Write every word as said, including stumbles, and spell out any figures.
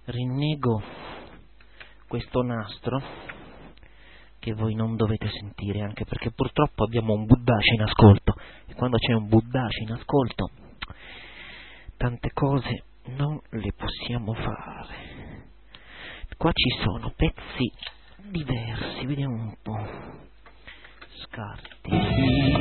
rinnego questo nastro che voi non dovete sentire, anche perché purtroppo abbiamo un Buddaci in ascolto, e quando c'è un Buddaci in ascolto tante cose non le possiamo fare. Qua ci sono pezzi diversi, vediamo un po'. Scarti.